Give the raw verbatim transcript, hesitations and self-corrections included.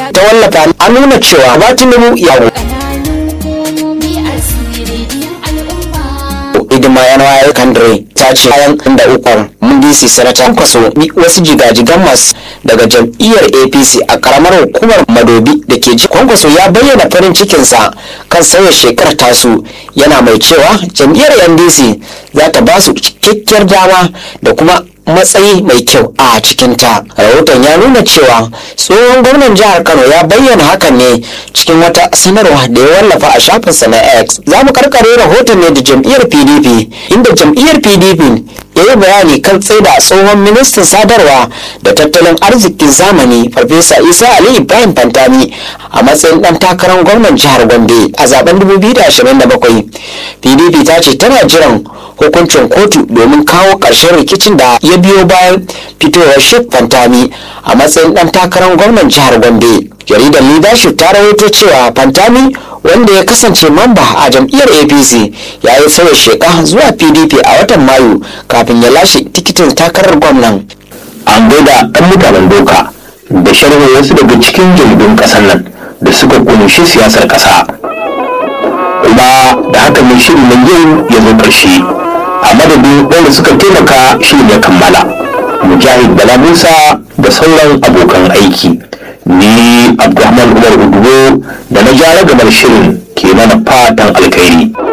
ta wallafa an nuna cewa ba Tinubu ya hidima yana kandare ta ce bayan da ukun mundisi sanata kwaso wasu jigajigan masu daga jam'iyyar A P C a karamar hukumar Madobi da ke ji kwankwaso ya bayyana farin cikinsa kan sauya shekarar tasu yana mai cewa jam'iyyar N D C za ta ba su cikakkiyar dama da kuma matsayi mai kyau a cikinta. Rahoton ya nuna cewa tsohon gwamnan jihar Kano ya bayyana hakan ne cikin wata sanarwa da ya wallafa a shafinsa na X. Za mu karkare rahoton ne da jam'iyyar P D P inda jam'iyyar P D P ya yi bayani kan tsaida tsohon ministan sadarwa da tattalin arzikin zamani Farfesa Isa Ali Ibrahim Fantami a matsayin dan takarar gwamnan jihar Gombe a zaben dubu biyu da ashirin da bakwai. P D P ta ce tana jiran hukuncin kotu domin kawo ƙarshen rikicin da ya biyo bayan fitowar Sheikh Fantami a matsayin dan takarar gwamnan jihar Gombe. Jaridar Leadership ta rawaito cewa Fantami wanda ya kasance mamba a jam'iyyar A P C ya yi sauya sheka zuwa P D P a watan Mayu kafin ya lashe tikitin takarar gwamnan. An gaida ɗan mutanen doka da sharhin wasu daga cikin jaridun ƙasar nan da suka kunshi siyasar ƙasa. Kuma da haka mai shirin nan yau ya zo ƙarshe. A madadin wanda suka taimaka shirin ya kammala. Mujahid Bala Musa da sauran abokan aiki. Ni Abdulrahman Umar Udubo da na jara gamar shirin ke mana fatan alkhairi.